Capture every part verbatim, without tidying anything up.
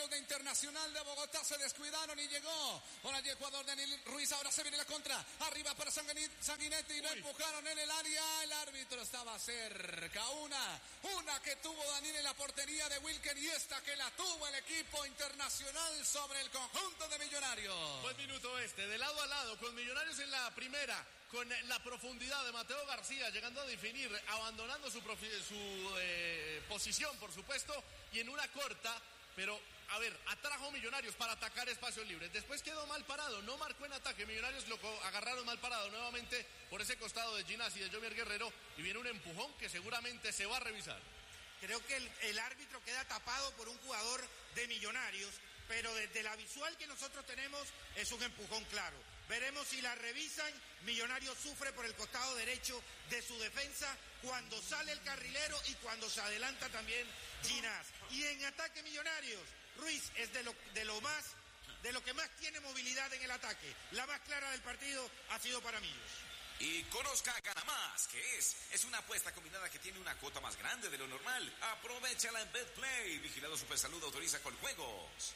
compañeros de Internacional de Bogotá se descuidaron y llegó. Por allí el jugador Daniel Ruiz, ahora se viene la contra. Arriba para Sanguinetti y lo empujaron en el área. El árbitro estaba cerca. Una, una que tuvo Daniel en la portería de Wilker y esta que la tuvo el equipo Internacional sobre el conjunto de Millonarios. Buen minuto este, de lado a lado, con Millonarios en la primera, con la profundidad de Mateo García, llegando a definir, abandonando su, profi- su eh, posición, por supuesto, y en una corta, pero, a ver, atrajo Millonarios para atacar espacios libres. Después quedó mal parado, no marcó en ataque. Millonarios lo agarraron mal parado nuevamente por ese costado de Ginás y de Jomier Guerrero, y viene un empujón que seguramente se va a revisar. Creo que el, el árbitro queda tapado por un jugador de Millonarios, pero desde la visual que nosotros tenemos es un empujón claro. Veremos si la revisan. Millonarios sufre por el costado derecho de su defensa cuando sale el carrilero y cuando se adelanta también Ginás. Y en ataque Millonarios, Ruiz es de lo, de lo más, de lo que más tiene movilidad en el ataque. La más clara del partido ha sido para Millos. Y conozca Gana Más, que es, es una apuesta combinada que tiene una cuota más grande de lo normal. Aprovechala en BetPlay. Vigilado Supersalud, autoriza con juegos.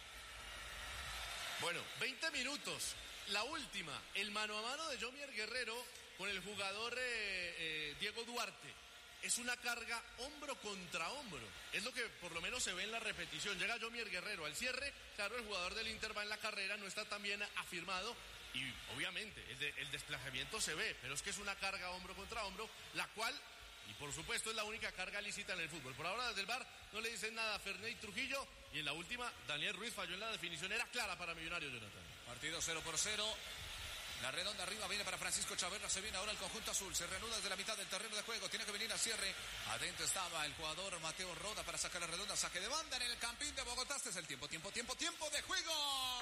Bueno, veinte minutos. La última, el mano a mano de Jomier Guerrero con el jugador eh, eh, Diego Duarte. Es una carga hombro contra hombro. Es lo que por lo menos se ve en la repetición. Llega Jomier Guerrero al cierre. Claro, el jugador del Inter va en la carrera, no está tan bien afirmado. Y obviamente el, de, el desplazamiento se ve, pero es que es una carga hombro contra hombro, la cual, y por supuesto, es la única carga lícita en el fútbol. Por ahora desde el V A R no le dicen nada a Ferney Trujillo. Y en la última, Daniel Ruiz falló en la definición. Era clara para Millonarios, Jonathan. Partido cero por cero. La redonda arriba viene para Francisco Chaverra, se viene ahora el conjunto azul, se reanuda desde la mitad del terreno de juego, tiene que venir al cierre. Adentro estaba el jugador Mateo Roda para sacar la redonda, saque de banda en el Campín de Bogotá. Este es el tiempo, tiempo, tiempo, tiempo de juego.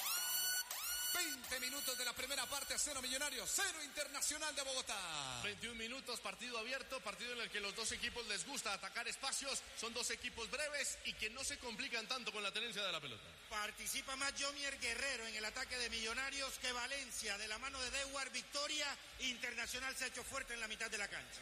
veinte minutos de la primera parte, cero Millonarios, cero Internacional de Bogotá. veintiún minutos, partido abierto, partido en el que los dos equipos les gusta atacar espacios, son dos equipos breves y que no se complican tanto con la tenencia de la pelota. Participa más Jomier Guerrero en el ataque de Millonarios que Valencia, de la mano de Dewar, victoria. Internacional se ha hecho fuerte en la mitad de la cancha.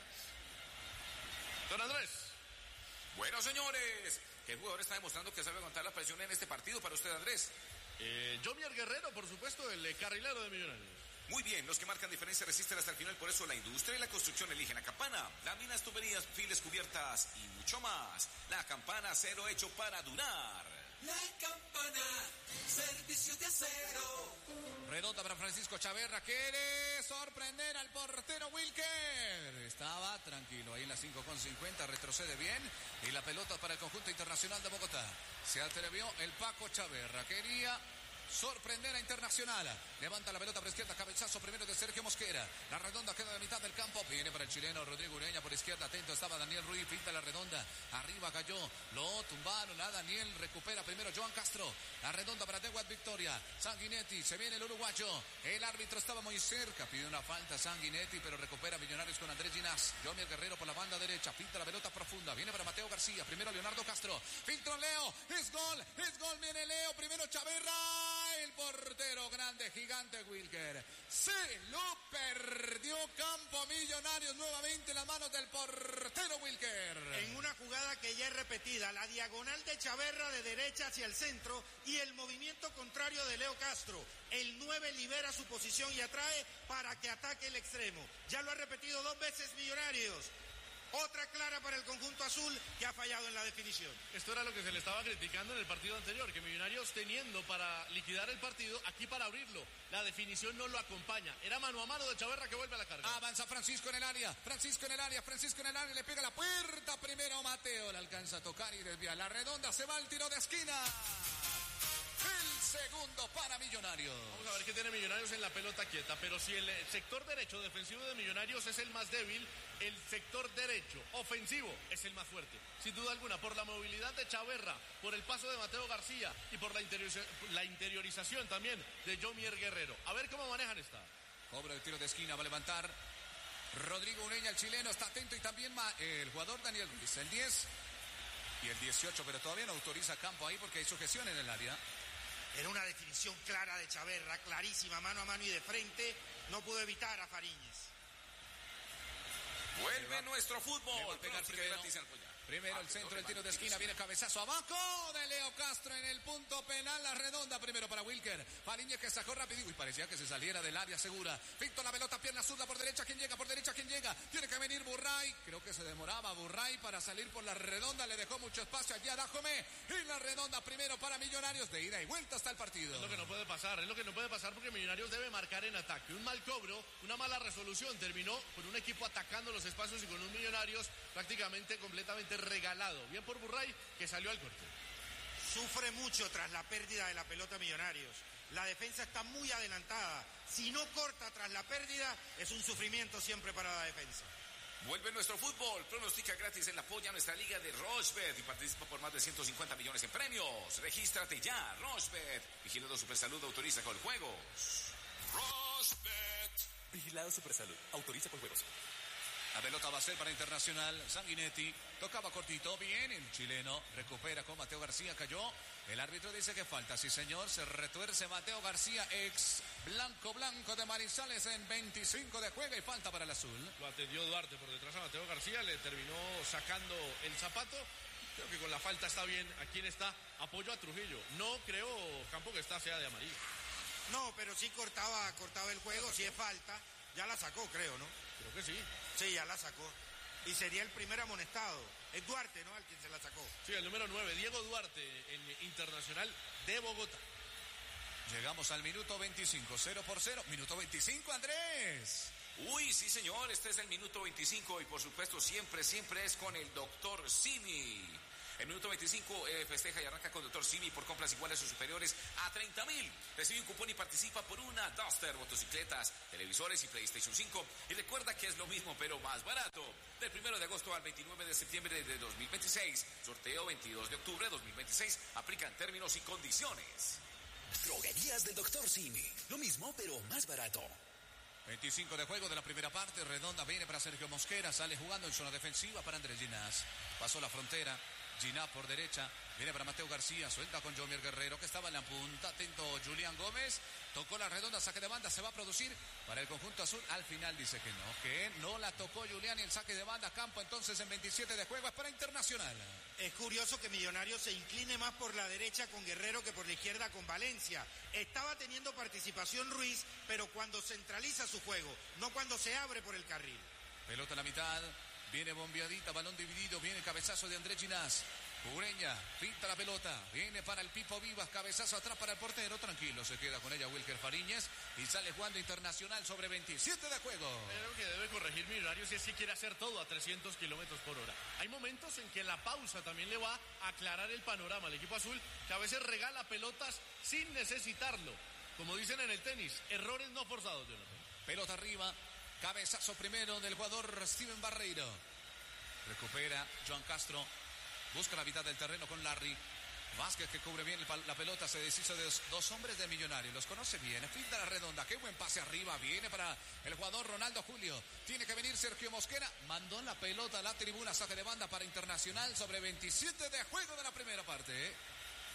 Don Andrés. Bueno, señores, ¿qué jugador está demostrando que sabe aguantar la presión en este partido para usted, Andrés? Eh, Jomier Guerrero, por supuesto, el eh, carrilero de Millonarios. Muy bien, los que marcan diferencia resisten hasta el final, por eso la industria y la construcción eligen la Campana. Láminas, tuberías, files, cubiertas y mucho más. La Campana, acero hecho para durar. La Campana, servicio de acero. Redonda para Francisco Chaverra, quiere sorprender al portero Wilker. Estaba tranquilo ahí en la cinco con cincuenta, retrocede bien. Y la pelota para el conjunto Internacional de Bogotá. Se atrevió el Paco Chaverra, quería sorprender a Internacional. Levanta la pelota por izquierda, cabezazo primero de Sergio Mosquera. La redonda queda de mitad del campo. Viene para el chileno Rodrigo Ureña por izquierda. Atento estaba Daniel Ruiz. Pinta la redonda. Arriba cayó. Lo tumbaron a Daniel. Recupera primero Joan Castro. La redonda para Dewat Victoria. Sanguinetti. Se viene el uruguayo. El árbitro estaba muy cerca. Pide una falta Sanguinetti, pero recupera Millonarios con Andrés Ginás. Jomier Guerrero por la banda derecha. Pinta la pelota profunda. Viene para Mateo García. Primero Leonardo Castro. Filtro Leo. Es gol. Es gol. Viene Leo. Primero Chaverra. El portero grande, gigante Wilker. Se lo perdió campo Millonarios nuevamente en las manos del portero Wilker. En una jugada que ya es repetida, la diagonal de Chaverra de derecha hacia el centro y el movimiento contrario de Leo Castro. El nueve libera su posición y atrae para que ataque el extremo. Ya lo ha repetido dos veces Millonarios. Otra clara para el conjunto azul que ha fallado en la definición. Esto era lo que se le estaba criticando en el partido anterior, que Millonarios teniendo para liquidar el partido, aquí para abrirlo. La definición no lo acompaña. Era mano a mano de Chaverra que vuelve a la carga. Avanza Francisco en el área, Francisco en el área, Francisco en el área, le pega la puerta primero Mateo, la alcanza a tocar y desvía. La redonda, se va al tiro de esquina. El segundo para Millonarios. Vamos a ver qué tiene Millonarios en la pelota quieta, pero si el sector derecho defensivo de Millonarios es el más débil, el sector derecho ofensivo es el más fuerte. Sin duda alguna, por la movilidad de Chaverra, por el paso de Mateo García y por la, interioriza- la interiorización también de Jomier Guerrero. A ver cómo manejan esta. Cobra el tiro de esquina, va a levantar Rodrigo Ureña, el chileno, está atento y también ma- el jugador Daniel Ruiz, el diez y el dieciocho, pero todavía no autoriza campo ahí porque hay sujeción en el área. Era una definición clara de Chaverra, clarísima, mano a mano y de frente. No pudo evitar a Fariñez. Vuelve nuestro fútbol. Le va a pegar Pronóstica primero. gratis al Collar. Primero el centro, el tiro de esquina, viene cabezazo abajo de Leo Castro en el punto penal, la redonda, primero para Wilker. Fariñez que sacó rápido y parecía que se saliera del área segura. Pinto la pelota, pierna zurda por derecha, ¿quién llega? Por derecha, ¿quién llega? Tiene que venir Burray, creo que se demoraba Burray para salir por la redonda, le dejó mucho espacio allí a Dajome. Y la redonda primero para Millonarios, de ida y vuelta hasta el partido. Es lo que no puede pasar, es lo que no puede pasar porque Millonarios debe marcar en ataque. Un mal cobro, una mala resolución, terminó con un equipo atacando los espacios y con un Millonarios prácticamente completamente regalado. Bien por Burray, que salió al corte. Sufre mucho tras la pérdida de la pelota Millonarios. La defensa está muy adelantada. Si no corta tras la pérdida, es un sufrimiento siempre para la defensa. Vuelve nuestro fútbol. Pronostica gratis en la polla nuestra liga de Rochebet y participa por más de ciento cincuenta millones en premios. Regístrate ya, Rochebet. Vigilado Supersalud, autoriza con juegos. Rochebet. Vigilado Supersalud, autoriza con juegos. La pelota va a ser para Internacional. Sanguinetti tocaba cortito, bien el chileno, recupera con Mateo García, cayó. El árbitro dice que falta, sí señor, se retuerce Mateo García, ex blanco blanco de Manizales en veinticinco de juego y falta para el azul. Lo atendió Duarte por detrás a Mateo García, le terminó sacando el zapato. Creo que con la falta está bien. ¿A quién está? Apoyo a Trujillo. No creo, Campo, que esta sea de amarillo. No, pero sí cortaba, cortaba el juego, si es falta. Ya la sacó, creo, ¿no? Creo que sí. Sí, ya la sacó. Y sería el primer amonestado. Es Duarte, ¿no? Al quien se la sacó. Sí, el número nueve, Diego Duarte, en Internacional de Bogotá. Llegamos al minuto veinticinco, cero por cero. Minuto veinticinco, Andrés. Uy, sí señor, este es el minuto veinticinco y por supuesto siempre, siempre es con el doctor Simi. El minuto veinticinco eh, festeja y arranca con doctor Simi por compras iguales o superiores a treinta mil. Recibe un cupón y participa por una Duster, motocicletas, televisores y PlayStation cinco. Y recuerda que es lo mismo pero más barato. Del primero de agosto al veintinueve de septiembre de dos mil veintiséis. Sorteo veintidós de octubre de dos mil veintiséis. Aplican términos y condiciones. Droguerías del doctor Simi. Lo mismo pero más barato. veinticinco de juego de la primera parte. Redonda viene para Sergio Mosquera. Sale jugando en zona defensiva para Andrés Ginás. Pasó la frontera. Ginás por derecha. Viene para Mateo García. Suelta con Jomier Guerrero que estaba en la punta. Atento Julián Gómez. Tocó la redonda. Saque de banda. Se va a producir para el conjunto azul. Al final dice que no. Que no la tocó Julián y el saque de banda. Campo entonces en veintisiete de juego. Es para Internacional. Es curioso que Millonarios se incline más por la derecha con Guerrero que por la izquierda con Valencia. Estaba teniendo participación Ruiz, pero cuando centraliza su juego, no cuando se abre por el carril. Pelota a la mitad. Viene bombeadita, balón dividido, viene cabezazo de Andrés Ginás. Ureña, pinta la pelota, viene para el Pipo Vivas, cabezazo atrás para el portero, tranquilo, se queda con ella Wilker Fariñez y sale jugando Internacional sobre veintisiete de juego. Creo que debe corregir Millonarios si es que quiere hacer todo a trescientos kilómetros por hora. Hay momentos en que la pausa también le va a aclarar el panorama al equipo azul, que a veces regala pelotas sin necesitarlo. Como dicen en el tenis, errores no forzados, Jonathan. Pelota arriba. Cabezazo primero del jugador Steven Barreiro. Recupera Joan Castro. Busca la mitad del terreno con Larry. Vázquez que cubre bien la pelota. Se deshizo de dos, dos hombres de Millonarios. Los conoce bien. Pinta la redonda. Qué buen pase arriba. Viene para el jugador Ronaldo Julio. Tiene que venir Sergio Mosquera. Mandó la pelota a la tribuna. Saque de banda para Internacional sobre veintisiete de juego de la primera parte. ¿eh?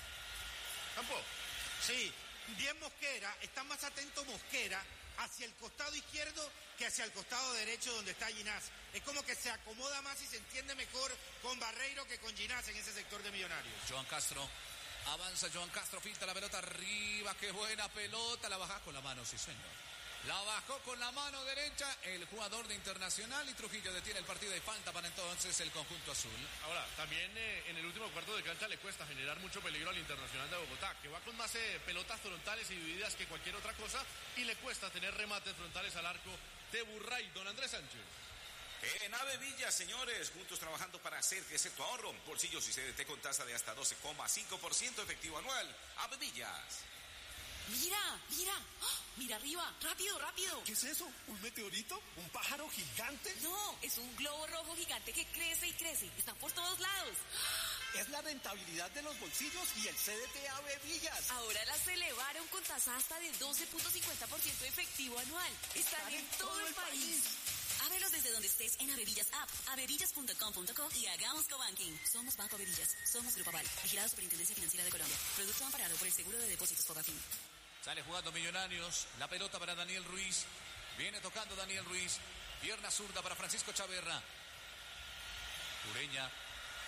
Campo. Sí. Bien Mosquera. Está más atento Mosquera hacia el costado izquierdo que hacia el costado derecho donde está Ginás. Es como que se acomoda más y se entiende mejor con Barreiro que con Ginás en ese sector de Millonarios. Joan Castro, avanza Joan Castro, filtra la pelota arriba, qué buena pelota, la baja con la mano, sí señor. La bajó con la mano derecha el jugador de Internacional y Trujillo detiene el partido y falta para entonces el conjunto azul. Ahora, también eh, en el último cuarto de cancha le cuesta generar mucho peligro al Internacional de Bogotá, que va con más eh, pelotas frontales y divididas que cualquier otra cosa y le cuesta tener remates frontales al arco de Burray. Don Andrés Sánchez. En Ave Villas, señores, juntos trabajando para hacer crecer tu ahorro. Bolsillos y C D T con tasa de hasta doce coma cinco por ciento efectivo anual. Ave Villas. Mira, mira, ¡oh! Mira arriba, rápido, rápido. ¿Qué es eso? ¿Un meteorito? ¿Un pájaro gigante? No, es un globo rojo gigante que crece y crece. Está por todos lados. Es la rentabilidad de los bolsillos y el C D T Ave Villas. Ahora las elevaron con tasa hasta de doce punto cincuenta por ciento efectivo anual. Están, Están en, en todo, todo el país. país. Ábrelos desde donde estés en Avevillas App, avevillas punto com punto co y hagamos cobanking. Somos Banco Avevillas, somos Grupo Aval, vigilado Superintendencia Financiera de Colombia. Producto amparado por el Seguro de Depósitos Fogafín. Sale jugando Millonarios, la pelota para Daniel Ruiz. Viene tocando Daniel Ruiz. Pierna zurda para Francisco Chaverra. Ureña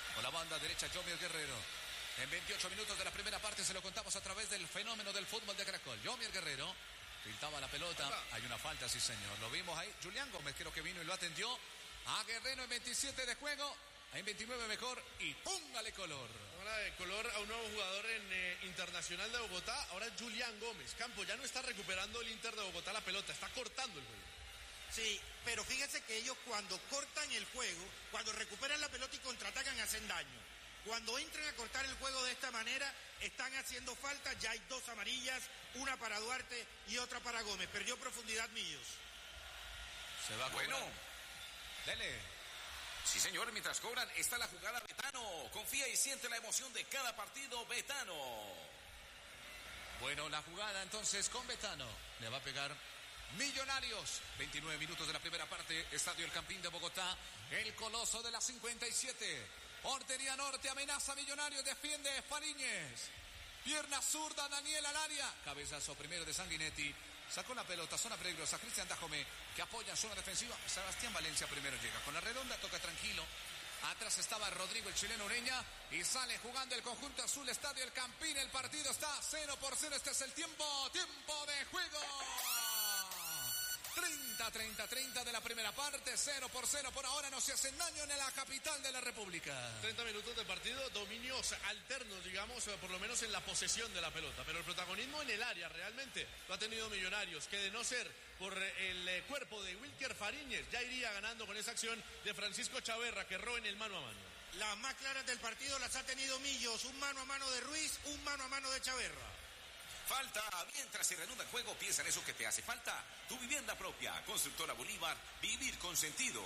Con la banda derecha, Jomier Guerrero. En veintiocho minutos de la primera parte se lo contamos a través del fenómeno del fútbol de Caracol. Jomier Guerrero pintaba la pelota. Hay una falta, sí señor. Lo vimos ahí. Julián Gómez creo que vino y lo atendió. A Guerrero en veintisiete de juego. En veintinueve mejor. Y póngale color. Ahora de color a un nuevo jugador en eh, Internacional de Bogotá. Ahora es Julián Gómez. Campo ya no está recuperando el Inter de Bogotá la pelota. Está cortando el juego. Sí, pero fíjense que ellos cuando cortan el juego, cuando recuperan la pelota y contraatacan, hacen daño. Cuando entran a cortar el juego de esta manera, están haciendo falta. Ya hay dos amarillas, una para Duarte y otra para Gómez. Perdió profundidad Millos. Se va Bueno. Dele. Sí, señor, mientras cobran está la jugada Betano. Confía y siente la emoción de cada partido Betano. Bueno, la jugada entonces con Betano. Le va a pegar Millonarios. veintinueve minutos de la primera parte. Estadio El Campín de Bogotá. El coloso de la cincuenta y siete. Portería norte, amenaza Millonarios, defiende Fariñez. Pierna zurda, Daniel al área. Cabezazo primero de Sanguinetti. Sacó la pelota, zona peligrosa. Cristian Dajome, que apoya en zona defensiva. Sebastián Valencia primero llega. Con la redonda toca tranquilo. Atrás estaba Rodrigo, el chileno Ureña. Y sale jugando el conjunto azul, Estadio El Campín. El partido está cero por cero. Este es el tiempo. Tiempo de juego. treinta, treinta, treinta de la primera parte, cero por cero por ahora, no se hacen daño en la capital de la República. treinta minutos de partido, dominios alternos, digamos, por lo menos en la posesión de la pelota, pero el protagonismo en el área realmente lo ha tenido Millonarios, que de no ser por el cuerpo de Wilker Fariñez, ya iría ganando con esa acción de Francisco Chaverra, que erró en el mano a mano. Las más claras del partido las ha tenido Millos, un mano a mano de Ruiz, un mano a mano de Chaverra. Falta, mientras se reanuda el juego, piensa en eso que te hace falta. Tu vivienda propia, Constructora Bolívar, vivir con sentido.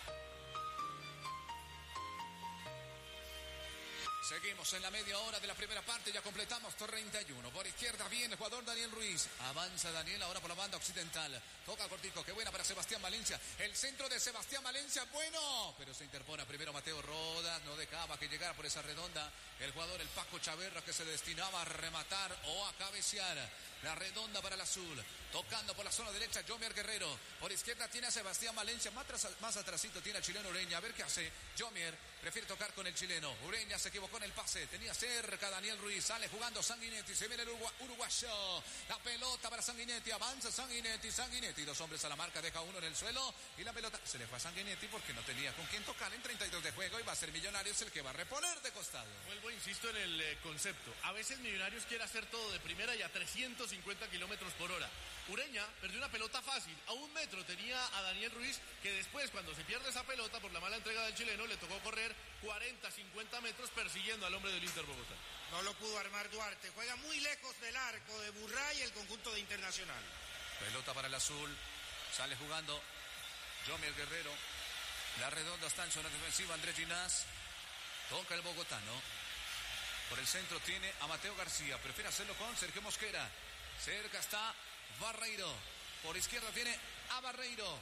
Seguimos en la media hora de la primera parte, ya completamos treinta y uno. Por izquierda viene el jugador Daniel Ruiz. Avanza Daniel ahora por la banda occidental. Toca cortico, qué buena para Sebastián Valencia. El centro de Sebastián Valencia, bueno. Pero se interpone primero Mateo Rodas, no dejaba que llegara por esa redonda. El jugador, el Paco Chaverra, que se destinaba a rematar o a cabecear. La redonda para el azul. Tocando por la zona derecha, Jomier Guerrero. Por izquierda tiene a Sebastián Valencia. Más, tras, más atrasito tiene al chileno Ureña. A ver qué hace. Jomier prefiere tocar con el chileno. Ureña se equivocó en el pase. Tenía cerca Daniel Ruiz. Sale jugando Sanguinetti. Se viene el urugu uruguayo. La pelota para Sanguinetti. Avanza Sanguinetti. Sanguinetti. Dos hombres a la marca. Deja uno en el suelo. Y la pelota se le fue a Sanguinetti porque no tenía con quién tocar en treinta y dos de juego. Y va a ser Millonarios el que va a reponer de costado. Vuelvo, insisto en el eh, concepto. A veces Millonarios quiere hacer todo de primera y a trescientos cincuenta kilómetros por hora. Ureña perdió una pelota fácil. A un metro tenía a Daniel Ruiz, que después, cuando se pierde esa pelota por la mala entrega del chileno, le tocó correr cuarenta, cincuenta metros persiguiendo al hombre del Inter Bogotá. No lo pudo armar Duarte. Juega muy lejos del arco de Burray, el conjunto de Internacional. Pelota para el azul. Sale jugando Jomier Guerrero. La redonda está en zona defensiva. Andrés Ginás. Toca el bogotano. Por el centro tiene a Mateo García. Prefiere hacerlo con Sergio Mosquera. Cerca está Barreiro. Por izquierda tiene a Barreiro.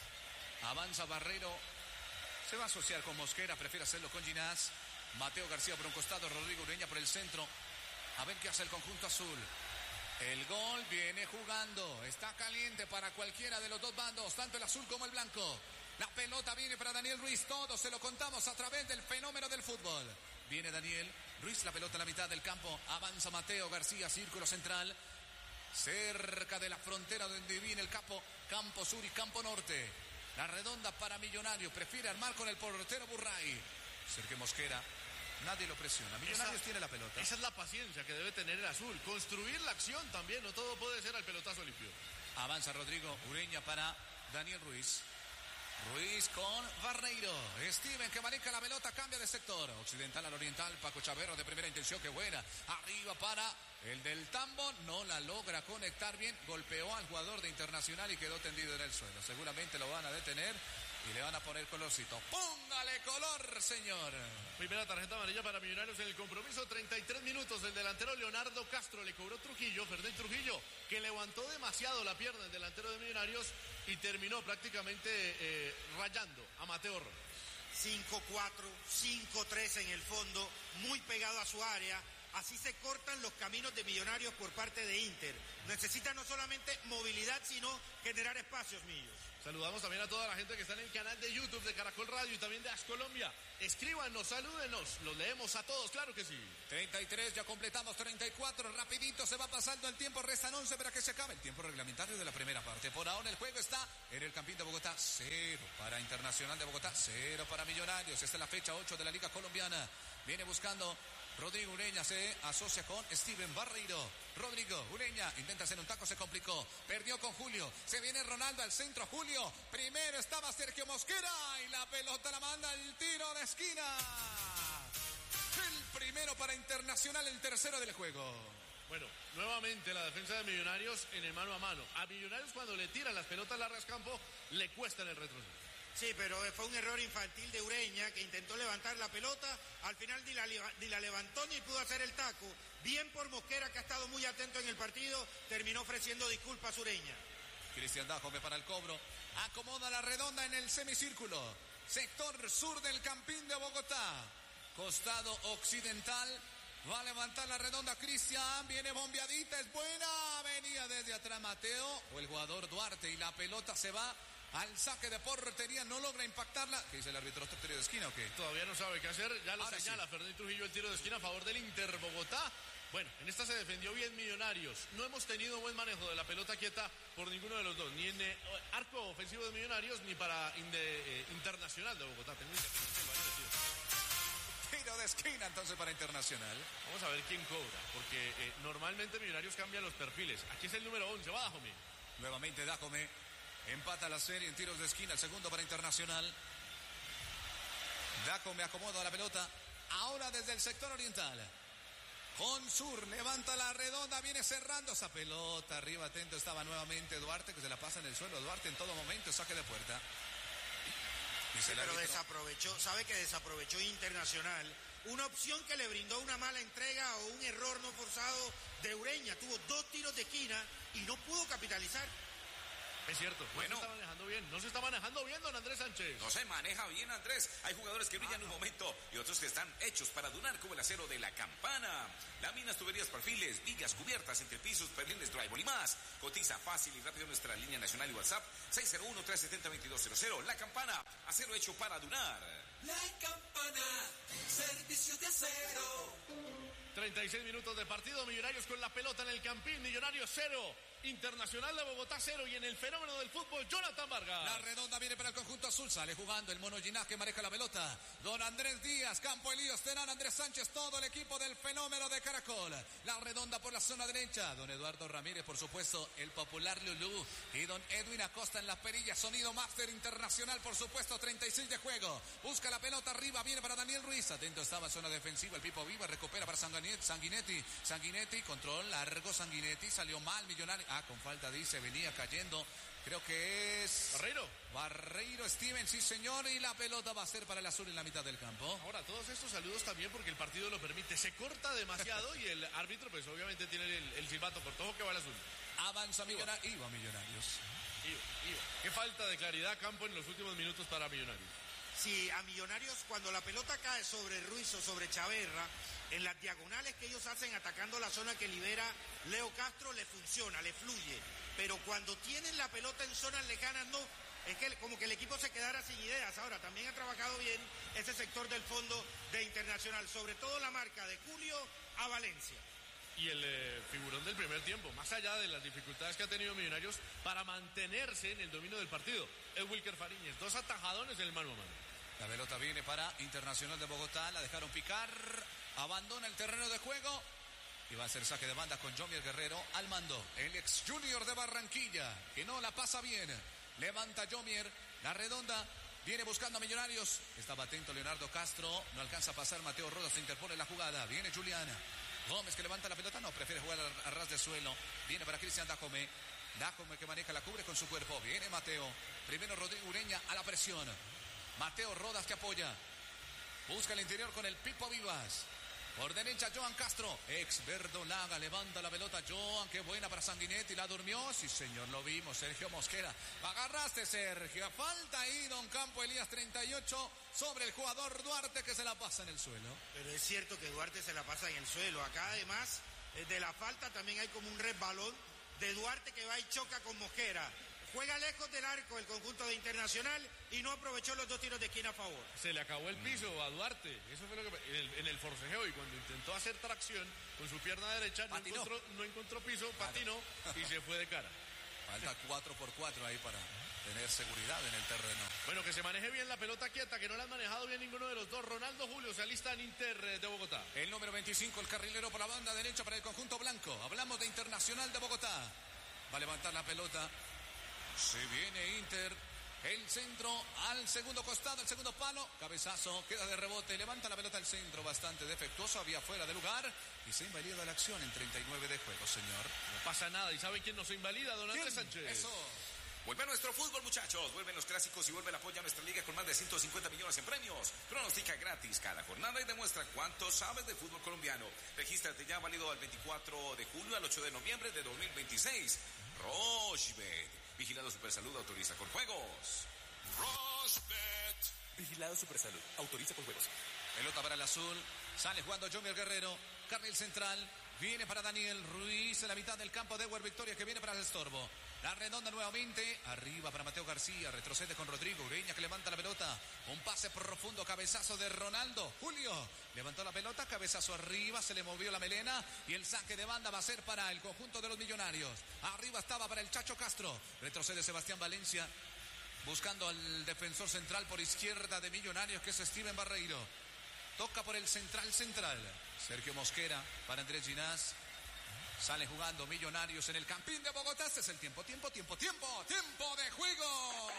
Avanza Barreiro. Se va a asociar con Mosquera. Prefiere hacerlo con Ginás. Mateo García por un costado. Rodrigo Ureña por el centro. A ver qué hace el conjunto azul. El gol viene jugando. Está caliente para cualquiera de los dos bandos. Tanto el azul como el blanco. La pelota viene para Daniel Ruiz. Todo se lo contamos a través del fenómeno del fútbol. Viene Daniel Ruiz. La pelota en la mitad del campo. Avanza Mateo García. Círculo central. Cerca de la frontera donde viene el campo, campo sur y campo norte. La redonda para Millonarios. Prefiere armar con el portero Burray. Sergio Mosquera. Nadie lo presiona. Millonarios esa, tiene la pelota. Esa es la paciencia que debe tener el azul. Construir la acción también. No todo puede ser al pelotazo limpio. Avanza Rodrigo Ureña para Daniel Ruiz. Ruiz con Barreiro. Steven que maneja la pelota, cambia de sector. Occidental al oriental, Paco Chaverro de primera intención, que buena. Arriba para el del Tambo, no la logra conectar bien. Golpeó al jugador de Internacional y quedó tendido en el suelo. Seguramente lo van a detener y le van a poner colorcito. ¡Póngale color, señor! Primera tarjeta amarilla para Millonarios en el compromiso. treinta y tres minutos. El delantero Leonardo Castro le cobró Trujillo, Ferdinand Trujillo, que levantó demasiado la pierna el delantero de Millonarios y terminó prácticamente eh, rayando a Mateo Rojas. cinco cuatro, cinco tres en el fondo, muy pegado a su área. Así se cortan los caminos de Millonarios por parte de Inter. Necesita no solamente movilidad, sino generar espacios, Millos. Saludamos también a toda la gente que está en el canal de YouTube de Caracol Radio y también de As Colombia. Escríbanos, salúdenos, los leemos a todos, claro que sí. treinta y tres, ya completamos treinta y cuatro, rapidito se va pasando el tiempo, restan once para que se acabe el tiempo reglamentario de la primera parte. Por ahora el juego está en el Campín de Bogotá, cero para Internacional de Bogotá, cero para Millonarios. Esta es la fecha ocho de la Liga Colombiana. Viene buscando Rodrigo Ureña, se asocia con Steven Barreiro. Rodrigo Ureña intenta hacer un taco, se complicó. Perdió con Julio. Se viene Ronaldo al centro. Julio. Primero estaba Sergio Mosquera. Y la pelota la manda al tiro de esquina. El primero para Internacional, el tercero del juego. Bueno, nuevamente la defensa de Millonarios en el mano a mano. A Millonarios cuando le tiran las pelotas largas campo, le cuesta en el retroceso. Sí, pero fue un error infantil de Ureña, que intentó levantar la pelota, al final ni la, ni la levantó ni pudo hacer el taco. Bien por Mosquera, que ha estado muy atento en el partido, terminó ofreciendo disculpas a Ureña. Cristian Dajome para el cobro, acomoda la redonda en el semicírculo, sector sur del Campín de Bogotá, costado occidental, va a levantar la redonda Cristian, viene bombeadita, es buena, venía desde atrás Mateo, o el jugador Duarte, y la pelota se va al saque de portería, no logra impactarla. ¿Qué dice el árbitro? ¿Tiro de esquina o qué? Todavía no sabe qué hacer, ya lo Ahora señala sí. Fernando Trujillo, el tiro de esquina a favor del Inter Bogotá. Bueno, en esta se defendió bien Millonarios. No hemos tenido buen manejo de la pelota quieta por ninguno de los dos, ni en eh, arco ofensivo de Millonarios, ni para inde, eh, Internacional de Bogotá. Tengo Tiro de esquina entonces para Internacional. Vamos a ver quién cobra, porque eh, normalmente Millonarios cambian los perfiles. Aquí es el número once, va Dajome. Nuevamente Dajome empata la serie en tiros de esquina, el segundo para Internacional. Dajome acomoda la pelota, ahora desde el sector oriental. Con Sur, levanta la redonda, viene cerrando esa pelota, arriba atento estaba nuevamente Duarte, que se la pasa en el suelo. Duarte en todo momento, saque de puerta. Sí, pero desaprovechó, sabe que desaprovechó Internacional una opción que le brindó una mala entrega o un error no forzado de Ureña. Tuvo dos tiros de esquina y no pudo capitalizar. Es cierto, bueno, no se está manejando bien, no se está manejando bien don Andrés Sánchez. No se maneja bien, Andrés. Hay jugadores que brillan ah, no. un momento y otros que están hechos para durar como el acero de la Campana. Láminas, tuberías, perfiles, vigas, cubiertas, entrepisos, perfiles, drywall y más. Cotiza fácil y rápido en nuestra línea nacional y WhatsApp seis cero uno, tres siete cero, dos cero cero. La Campana, acero hecho para durar. La Campana, servicio de acero. treinta y seis minutos de partido, Millonarios con la pelota en el Campín, Millonarios cero, Internacional de Bogotá cero, y en el fenómeno del fútbol, Jonathan Vargas. La redonda viene para el conjunto azul, sale jugando el Mono Ginás que maneja la pelota. Don Andrés Díaz, Campo Elías, Terán, Andrés Sánchez, todo el equipo del fenómeno de Caracol. La redonda por la zona derecha, don Eduardo Ramírez, por supuesto, el popular Lulú, y don Edwin Acosta en las perillas, sonido máster Internacional, por supuesto, treinta y seis de juego. Busca la pelota arriba, viene para Daniel Ruiz, atento estaba zona defensiva, el Pipo Viva recupera para Sanguinetti, Sanguinetti, Sanguinetti, control largo, Sanguinetti, salió mal Millonario, ah, con falta dice, venía cayendo, creo que es... Barreiro. Barreiro Steven, sí señor, y la pelota va a ser para el azul en la mitad del campo. Ahora, todos estos saludos también porque el partido lo permite, se corta demasiado y el árbitro pues obviamente tiene el, el silbato por todo que va el azul. Avanza Millonarios, iba Millonarios. Iba, iba. Qué falta de claridad campo en los últimos minutos para Millonarios. Sí, a Millonarios cuando la pelota cae sobre Ruiz o sobre Chaverra, en las diagonales que ellos hacen atacando la zona que libera Leo Castro, le funciona, le fluye. Pero cuando tienen la pelota en zonas lejanas, no. Es que como que el equipo se quedara sin ideas. Ahora, también ha trabajado bien ese sector del fondo de Internacional, sobre todo la marca de Julio a Valencia. Y el eh, figurón del primer tiempo, más allá de las dificultades que ha tenido Millonarios para mantenerse en el dominio del partido, es Wilker Fariñez, dos atajadones en el mano a mano. La pelota viene para Internacional de Bogotá, la dejaron picar, abandona el terreno de juego y va a hacer saque de banda con Jomier Guerrero al mando. El ex Junior de Barranquilla, que no la pasa bien, levanta Jomier, la redonda, viene buscando a Millonarios, estaba atento Leonardo Castro, no alcanza a pasar, Mateo Rodas se interpone en la jugada, viene Juliana. Gómez que levanta la pelota, no, prefiere jugar a, a ras de suelo, viene para Cristian Dajome, Dajome que maneja, la cubre con su cuerpo, viene Mateo, primero Rodrigo Ureña a la presión. Mateo Rodas que apoya. Busca el interior con el Pipo Vivas. Por derecha, Johan Castro. Ex verdolaga, levanta la pelota. Johan, qué buena para Sanguinetti. La durmió. Sí, señor, lo vimos. Sergio Mosquera. Agarraste, Sergio. Falta ahí, don Campo Elías, treinta y ocho sobre el jugador Duarte, que se la pasa en el suelo. Pero es cierto que Duarte se la pasa en el suelo. Acá, además, de la falta también hay como un resbalón de Duarte que va y choca con Mosquera. Juega lejos del arco el conjunto de Internacional y no aprovechó los dos tiros de esquina a favor. Se le acabó el piso a Duarte. Eso fue lo que en el, en el forcejeo, y cuando intentó hacer tracción con su pierna derecha no encontró, no encontró piso, patinó y se fue de cara. Falta cuatro por cuatro ahí para tener seguridad en el terreno. Bueno, que se maneje bien la pelota quieta, que no la han manejado bien ninguno de los dos. Ronaldo Julio se alista en Inter de Bogotá. El número veinticinco, el carrilero por la banda derecha para el conjunto blanco. Hablamos de Internacional de Bogotá. Va a levantar la pelota. Se viene Inter, el centro al segundo costado, el segundo palo, cabezazo, queda de rebote, levanta la pelota al centro, bastante defectuoso, había fuera de lugar y se invalida la acción en treinta y nueve de juego, señor. No pasa nada, ¿y sabe quién nos invalida, don Andrés Sánchez? Eso. Vuelve a nuestro fútbol, muchachos. Vuelven los clásicos y vuelve el apoyo a nuestra liga con más de ciento cincuenta millones en premios. Pronostica gratis cada jornada y demuestra cuánto sabes de fútbol colombiano. Regístrate ya, válido al veinticuatro de julio al ocho de noviembre de dos mil veintiséis. Rochebet. Vigilado Supersalud, autoriza con juegos. Rochebet. Vigilado Supersalud, autoriza con juegos. Pelota para el azul, sale jugando Jomer Guerrero, carril central, viene para Daniel Ruiz en la mitad del campo de Ewer Victoria, que viene para el estorbo. La redonda nuevamente, arriba para Mateo García, retrocede con Rodrigo Ureña, que levanta la pelota, un pase profundo, cabezazo de Ronaldo Julio, levantó la pelota, cabezazo arriba, se le movió la melena y el saque de banda va a ser para el conjunto de los Millonarios. Arriba estaba para el Chacho Castro, retrocede Sebastián Valencia, buscando al defensor central por izquierda de Millonarios, que es Steven Barreiro. Toca por el central central, Sergio Mosquera para Andrés Ginás. Sale jugando Millonarios en el Campín de Bogotá. Este es el tiempo, tiempo, tiempo, tiempo, tiempo de juego.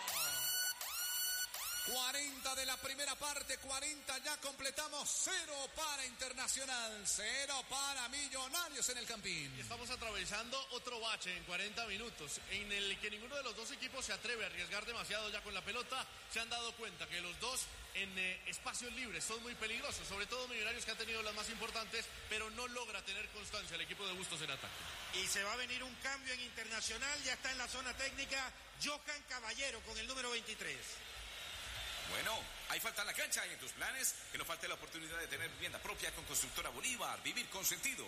cuarenta de la primera parte, cuarenta ya completamos, cero para Internacional, cero para Millonarios en el Campín. Y estamos atravesando otro bache en cuarenta minutos, en el que ninguno de los dos equipos se atreve a arriesgar demasiado ya con la pelota. Se han dado cuenta que los dos en eh, espacios libres son muy peligrosos, sobre todo Millonarios, que ha tenido las más importantes, pero no logra tener constancia el equipo de Bustos en ataque. Y se va a venir un cambio en Internacional, ya está en la zona técnica Johan Caballero con el número veintitrés. Bueno, hay falta en la cancha y en tus planes, que no falte la oportunidad de tener vivienda propia con Constructora Bolívar. Vivir con sentido.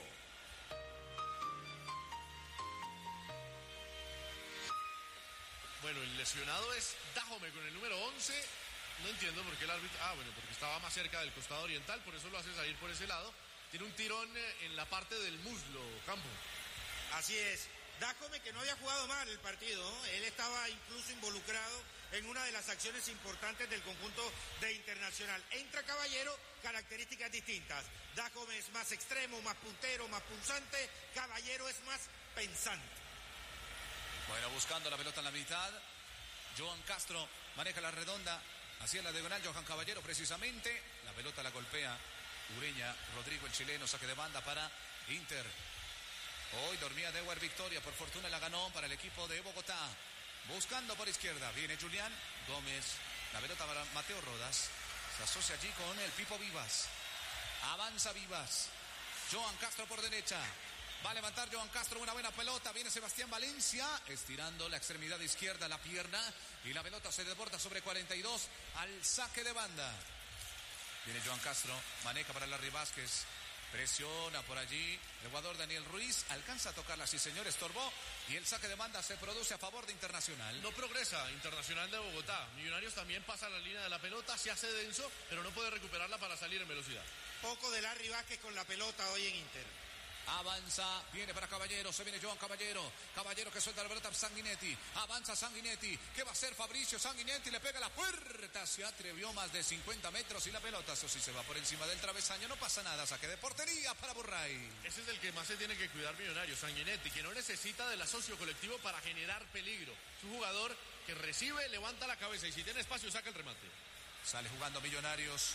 Bueno, el lesionado es Dajome con el número once. No entiendo por qué el árbitro... Ah, bueno, porque estaba más cerca del costado oriental, por eso lo hace salir por ese lado. Tiene un tirón en la parte del muslo, Campo. Así es. Dajome, que no había jugado mal el partido, ¿no? Él estaba incluso involucrado en una de las acciones importantes del conjunto de Internacional. Entra Caballero, características distintas. Dajome es más extremo, más puntero, más punzante. Caballero es más pensante. Bueno, buscando la pelota en la mitad. Johan Castro maneja la redonda hacia la diagonal. Johan Caballero precisamente. La pelota la golpea Ureña. Rodrigo, el chileno, saque de banda para Inter. Hoy dormía de Ewer Victoria, por fortuna la ganó para el equipo de Bogotá. Buscando por izquierda, viene Julián Gómez, la pelota para Mateo Rodas, se asocia allí con el Pipo Vivas. Avanza Vivas, Johan Castro por derecha, va a levantar Johan Castro una buena pelota, viene Sebastián Valencia, estirando la extremidad izquierda, la pierna, y la pelota se desborda sobre cuarenta y dos al saque de banda. Viene Johan Castro, maneja para Larry Vázquez. Presiona por allí el jugador Daniel Ruiz, alcanza a tocarla, sí señor, estorbó, y el saque de banda se produce a favor de Internacional. No progresa Internacional de Bogotá. Millonarios también pasa la línea de la pelota, se hace denso, pero no puede recuperarla para salir en velocidad. Poco de Larry Vázquez con la pelota hoy en Inter. Avanza, viene para Caballero, se viene Johan Caballero, Caballero que suelta la pelota a Sanguinetti, avanza Sanguinetti, ¿qué va a hacer Fabricio Sanguinetti? Le pega la puerta, se atrevió más de cincuenta metros y la pelota, eso sí, se va por encima del travesaño, no pasa nada, saque de portería para Burray. Ese es el que más se tiene que cuidar Millonarios, Sanguinetti, que no necesita del asocio colectivo para generar peligro. Es un jugador que recibe, levanta la cabeza y si tiene espacio saca el remate. Sale jugando Millonarios,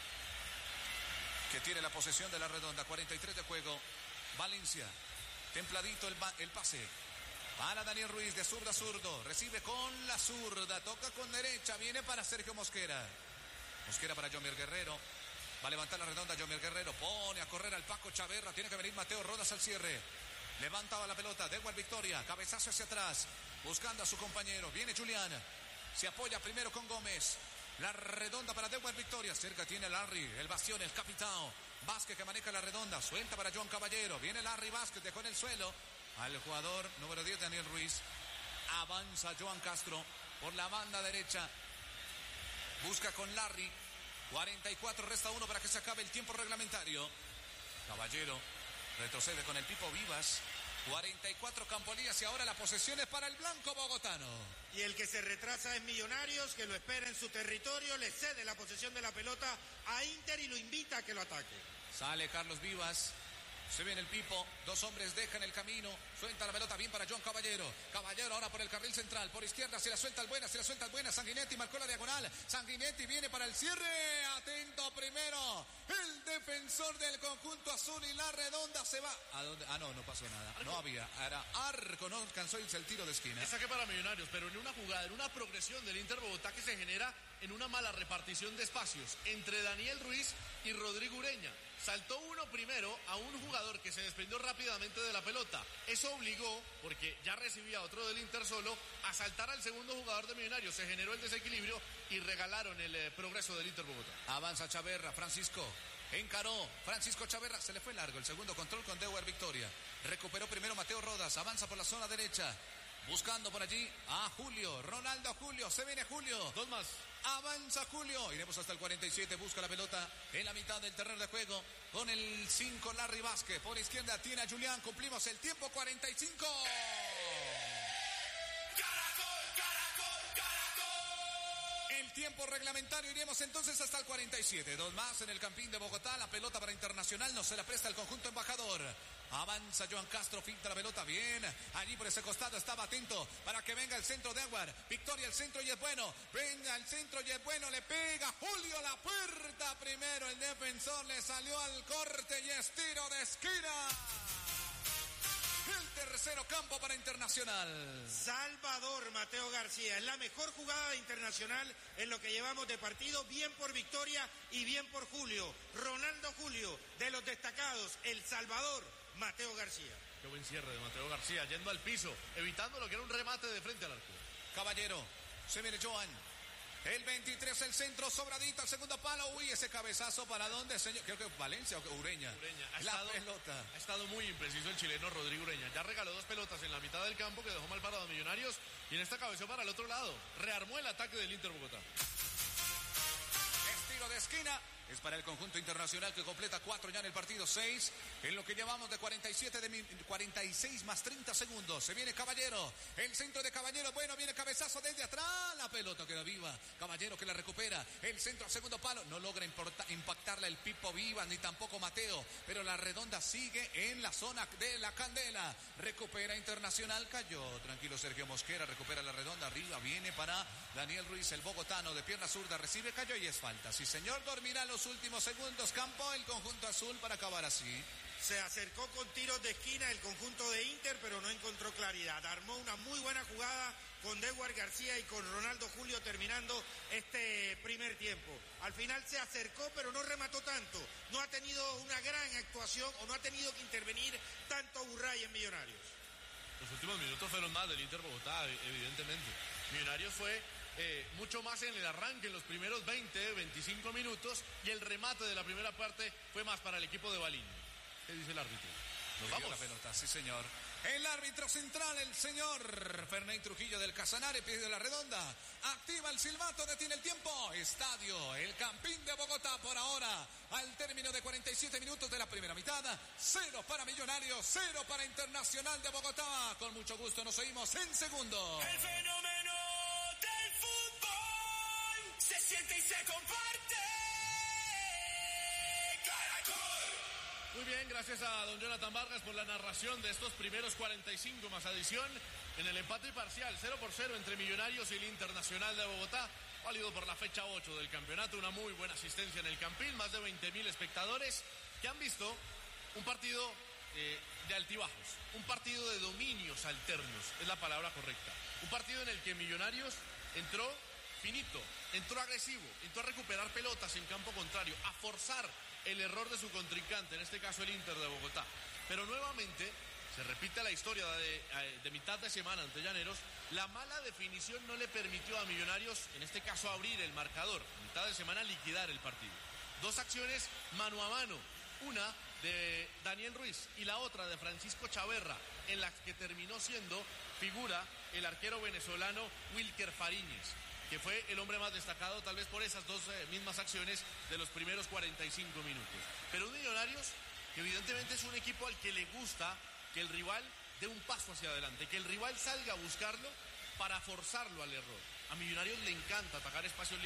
que tiene la posesión de la redonda, cuarenta y tres de juego. Valencia, templadito el, el pase para Daniel Ruiz, de zurda a zurdo, recibe con la zurda, toca con derecha, viene para Sergio Mosquera, Mosquera para Jomer Guerrero, Va a levantar la redonda Jomier Guerrero. Pone a correr al Paco Chaverra. Tiene que venir Mateo Rodas al cierre. Levantaba la pelota. Dewar Victoria. Cabezazo hacia atrás. Buscando a su compañero. Viene Julián. Se apoya primero con Gómez. La redonda para Dewar Victoria. Cerca tiene Larry. El bastión, el capitán. Vázquez que maneja la redonda. Suelta para Joan Caballero. Viene Larry Vázquez. Dejó en el suelo al jugador número diez, Daniel Ruiz. Avanza Joan Castro por la banda derecha. Busca con Larry. cuarenta y cuatro, resta uno para que se acabe el tiempo reglamentario. Caballero retrocede con el Pipo Vivas. cuarenta y cuatro Campolías y ahora la posesión es para el blanco bogotano. Y el que se retrasa es Millonarios, que lo espera en su territorio, le cede la posesión de la pelota a Inter y lo invita a que lo ataque. Sale Carlos Vivas. Se viene el Pipo, dos hombres dejan el camino, suelta la pelota bien para Joan Caballero. Caballero ahora por el carril central, por izquierda se la suelta al buena, se la suelta al buena. Sanguinetti marcó la diagonal, Sanguinetti viene para el cierre, atento primero, el defensor del conjunto azul y la redonda se va. ¿A dónde? Ah, no, no pasó nada, Arco. no había, era arco, no alcanzó el tiro de esquina. Es saque para Millonarios, pero en una jugada, en una progresión del Inter Bogotá que se genera en una mala repartición de espacios entre Daniel Ruiz y Rodrigo Ureña. Saltó uno primero a un jugador que se desprendió rápidamente de la pelota. Eso obligó, porque ya recibía otro del Inter solo, a saltar al segundo jugador de Millonarios. Se generó el desequilibrio y regalaron el eh, progreso del Inter Bogotá. Avanza Chaverra, Francisco. Encaró Francisco Chaverra, se le fue largo el segundo control con Dewar Victoria. Recuperó primero Mateo Rodas, avanza por la zona derecha. Buscando por allí a Julio, Ronaldo Julio, se viene Julio. Dos más. Avanza Julio, iremos hasta el cuarenta y siete, busca la pelota en la mitad del terreno de juego con el cinco Larry Vázquez, por izquierda tiene a Julián, cumplimos el tiempo, cuarenta y cinco. Caracol, Caracol, Caracol. El tiempo reglamentario, iremos entonces hasta el cuarenta y siete, dos más en el Campín de Bogotá, la pelota para Internacional, no se la presta el conjunto embajador. Avanza Joan Castro, finta la pelota bien. Allí por ese costado estaba atento para que venga el centro de Dewar. Victoria al centro y es bueno. Venga al centro y es bueno. Le pega Julio la puerta primero. El defensor le salió al corte y es tiro de esquina. El tercero campo para Internacional. Salvador Mateo García, es la mejor jugada de Internacional en lo que llevamos de partido, bien por Victoria y bien por Julio. Ronaldo Julio, de los destacados, El Salvador, Mateo García. Qué buen cierre de Mateo García, yendo al piso, evitando lo que era un remate de frente al arco. Caballero, se viene Joan. El veintitrés, el centro, sobradito, al segundo palo. Uy, ese cabezazo, ¿para dónde, señor? Creo que Valencia o Ureña. Ureña. Ha la estado, pelota. Ha estado muy impreciso el chileno Rodrigo Ureña. Ya regaló dos pelotas en la mitad del campo que dejó mal parado a Millonarios. Y en esta cabeceó para el otro lado. Rearmó el ataque del Inter Bogotá. Estilo de esquina. Es para el conjunto Internacional que completa cuatro ya en el partido, seis en lo que llevamos de cuarenta y siete, de cuarenta y seis más treinta segundos. Se viene Caballero, el centro de Caballero, bueno, viene cabezazo desde atrás, la pelota queda viva. Caballero que la recupera, el centro al segundo palo, no logra importa, impactarla el Pipo Vivas ni tampoco Mateo, pero la redonda sigue en la zona de la candela. Recupera Internacional, cayó tranquilo Sergio Mosquera, recupera la redonda, arriba viene para Daniel Ruiz, el bogotano de pierna zurda, recibe, cayó y es falta. Sí señor, dormirá los últimos segundos, campo el conjunto azul para acabar así. Se acercó con tiros de esquina el conjunto de Inter, pero no encontró claridad. Armó una muy buena jugada con Dewar García y con Ronaldo Julio terminando este primer tiempo. Al final se acercó, pero no remató tanto. No ha tenido una gran actuación o no ha tenido que intervenir tanto Burray en Millonarios. Los últimos minutos fueron más del Inter Bogotá, evidentemente. Millonarios fue eh, mucho más en el arranque, en los primeros veinte, veinticinco minutos, y el remate de la primera parte fue más para el equipo de Balín. ¿Qué dice el árbitro? Nos vamos. La pelota, sí señor. El árbitro central, el señor Ferney Trujillo del Casanare, pide la redonda. Activa el silbato, detiene el tiempo. Estadio, el Campín de Bogotá por ahora. Al término de cuarenta y siete minutos de la primera mitad. Cero para Millonarios, cero para Internacional de Bogotá. Con mucho gusto nos oímos en segundo. El fenómeno del fútbol se siente y se comparte. Caracol. Muy bien, gracias a don Jonathan Vargas por la narración de estos primeros cuarenta y cinco más adición en el empate parcial cero por cero entre Millonarios y el Internacional de Bogotá, válido por la fecha ocho del campeonato. Una muy buena asistencia en el Campín, más de veinte mil espectadores que han visto un partido eh, de altibajos, un partido de dominios alternos, es la palabra correcta. Un partido en el que Millonarios entró finito, entró agresivo, entró a recuperar pelotas en campo contrario, a forzar el error de su contrincante, en este caso el Inter de Bogotá. Pero nuevamente se repite la historia de, de mitad de semana ante Llaneros. La mala definición no le permitió a Millonarios, en este caso, abrir el marcador. Mitad de semana liquidar el partido. Dos acciones mano a mano. Una de Daniel Ruiz y la otra de Francisco Chaverra, en las que terminó siendo figura el arquero venezolano Wilker Fariñez, que fue el hombre más destacado tal vez por esas dos eh, mismas acciones de los primeros cuarenta y cinco minutos. Pero un Millonarios que evidentemente es un equipo al que le gusta que el rival dé un paso hacia adelante, que el rival salga a buscarlo para forzarlo al error. A Millonarios le encanta atacar espacios